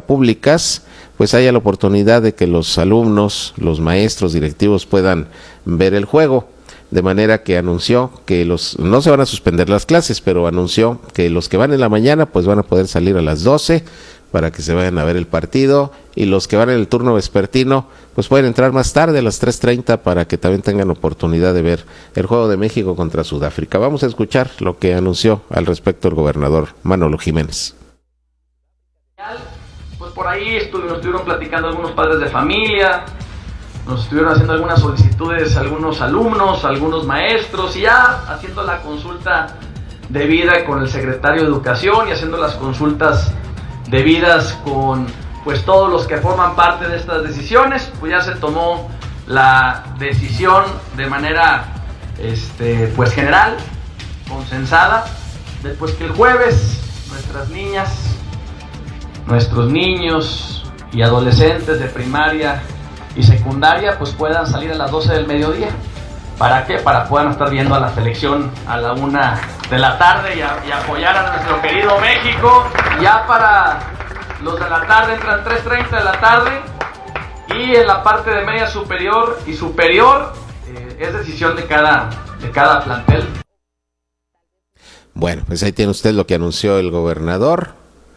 públicas, pues haya la oportunidad de que los alumnos, los maestros, directivos puedan ver el juego. De manera que anunció que no se van a suspender las clases, pero anunció que los que van en la mañana pues van a poder salir a las 12 para que se vayan a ver el partido, y los que van en el turno vespertino pues pueden entrar más tarde a las 3:30 para que también tengan oportunidad de ver el juego de México contra Sudáfrica. Vamos a escuchar lo que anunció al respecto el gobernador Manolo Jiménez. Pues por ahí nos estuvieron platicando algunos padres de familia, nos estuvieron haciendo algunas solicitudes algunos alumnos, algunos maestros, y ya haciendo la consulta debida con el secretario de Educación y haciendo las consultas debidas con pues todos los que forman parte de estas decisiones, pues ya se tomó la decisión de manera pues general, consensada, después que el jueves nuestras niñas, nuestros niños y adolescentes de primaria y secundaria pues puedan salir a las 12 del mediodía. ¿Para qué? Para puedan estar viendo a la selección a la 1 de la tarde y apoyar a nuestro querido México. Ya para los de la tarde entran 3:30 de la tarde, y en la parte de media superior y superior es decisión de cada plantel. Bueno, pues ahí tiene usted lo que anunció el gobernador.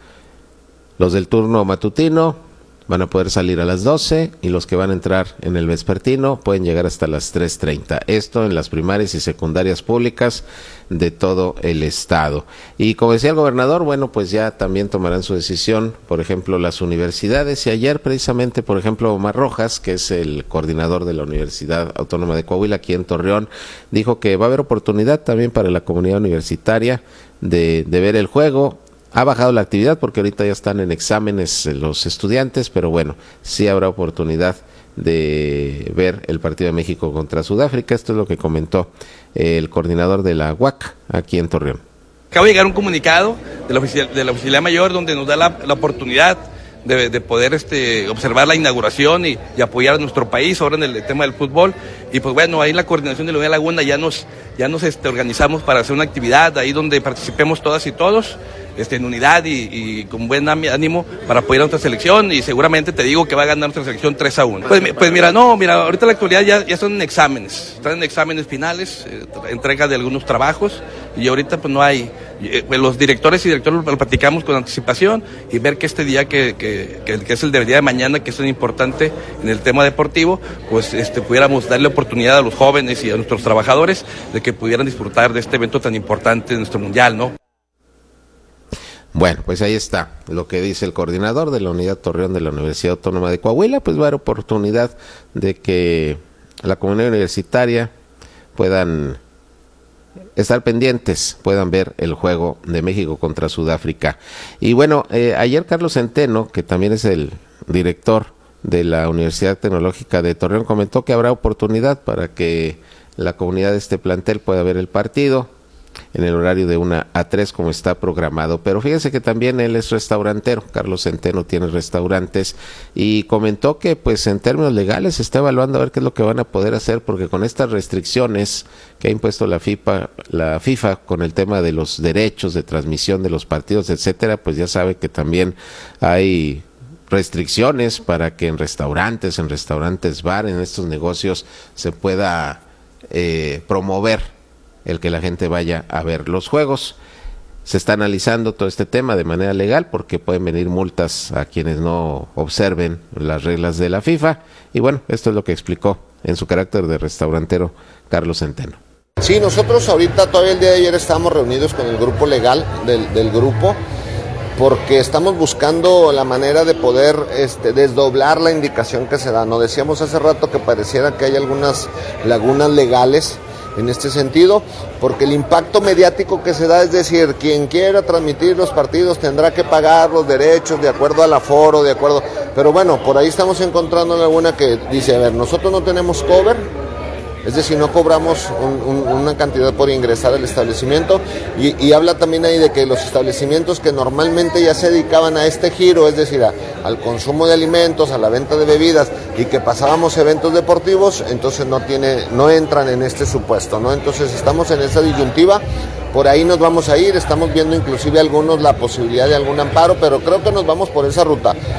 Los del turno matutino van a poder salir a las 12, y los que van a entrar en el vespertino pueden llegar hasta las 3:30. Esto en las primarias y secundarias públicas de todo el estado. Y como decía el gobernador, bueno, pues ya también tomarán su decisión, por ejemplo, las universidades. Y ayer precisamente, por ejemplo, Omar Rojas, que es el coordinador de la Universidad Autónoma de Coahuila aquí en Torreón, dijo que va a haber oportunidad también para la comunidad universitaria de ver el juego. Ha bajado la actividad porque ahorita ya están en exámenes los estudiantes, pero bueno, sí habrá oportunidad de ver el partido de México contra Sudáfrica. Esto es lo que comentó el coordinador de la UAC aquí en Torreón. Acaba de llegar un comunicado de la Oficialía Mayor donde nos da la oportunidad de poder observar la inauguración y apoyar a nuestro país ahora en el tema del fútbol. Y pues bueno, ahí en la coordinación de la Unidad Laguna ya nos organizamos para hacer una actividad ahí donde participemos todas y todos en unidad y con buen ánimo para apoyar a nuestra selección, y seguramente te digo que va a ganar nuestra selección 3-1. Pues mira, ahorita en la actualidad ya están en exámenes finales, entrega de algunos trabajos, y ahorita pues no hay, los directores y directores lo platicamos con anticipación, y ver que este día que es el del día de mañana, que es tan importante en el tema deportivo, pues pudiéramos darle oportunidad a los jóvenes y a nuestros trabajadores de que pudieran disfrutar de este evento tan importante de nuestro mundial, ¿no? Bueno, pues ahí está lo que dice el coordinador de la Unidad Torreón de la Universidad Autónoma de Coahuila. Pues va a haber oportunidad de que la comunidad universitaria puedan estar pendientes, puedan ver el juego de México contra Sudáfrica. Y bueno, ayer Carlos Centeno, que también es el director de la Universidad Tecnológica de Torreón, comentó que habrá oportunidad para que la comunidad de este plantel pueda ver el partido en el horario de 1 a 3 como está programado. Pero fíjense que también él es restaurantero. Carlos Centeno tiene restaurantes, y comentó que pues en términos legales se está evaluando a ver qué es lo que van a poder hacer, porque con estas restricciones que ha impuesto la FIFA con el tema de los derechos de transmisión de los partidos, etcétera, pues ya sabe que también hay restricciones para que en restaurantes bar, en estos negocios se pueda promover el que la gente vaya a ver los juegos. Se está analizando todo este tema de manera legal, porque pueden venir multas a quienes no observen las reglas de la FIFA. Y bueno, esto es lo que explicó en su carácter de restaurantero Carlos Centeno. Sí, nosotros ahorita, todavía el día de ayer estábamos reunidos con el grupo legal del grupo, porque estamos buscando la manera de poder desdoblar la indicación que se da. Nos decíamos hace rato que pareciera que hay algunas lagunas legales en este sentido, porque el impacto mediático que se da, es decir, quien quiera transmitir los partidos tendrá que pagar los derechos de acuerdo al aforo, pero bueno, por ahí estamos encontrando alguna que dice, a ver, nosotros no tenemos cover, es decir, no cobramos una cantidad por ingresar al establecimiento, y habla también ahí de que los establecimientos que normalmente ya se dedicaban a este giro, es decir, al consumo de alimentos, a la venta de bebidas, y que pasábamos eventos deportivos, entonces no entran en este supuesto, ¿no? Entonces estamos en esa disyuntiva. Por ahí nos vamos a ir, estamos viendo inclusive algunos la posibilidad de algún amparo, pero creo que nos vamos por esa ruta.